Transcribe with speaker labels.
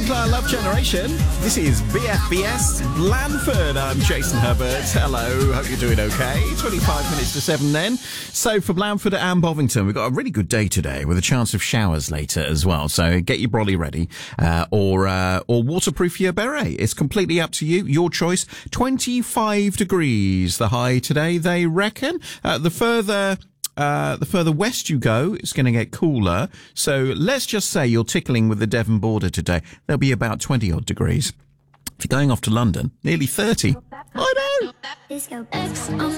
Speaker 1: Sinclair Love Generation. This is BFBS Blandford. I'm Jason Herbert. Hello, hope you're doing okay. 25 minutes to 7 then. So for Blandford and Bovington, we've got a really good day today with a chance of showers later as well. So get your brolly ready, or waterproof your beret. It's completely up to you, your choice. 25 degrees the high today, they reckon. The further west you go, it's going to get cooler. So let's just say you're tickling with the Devon border today. There'll be about 20 odd degrees. If you're going off to London, nearly 30. I know.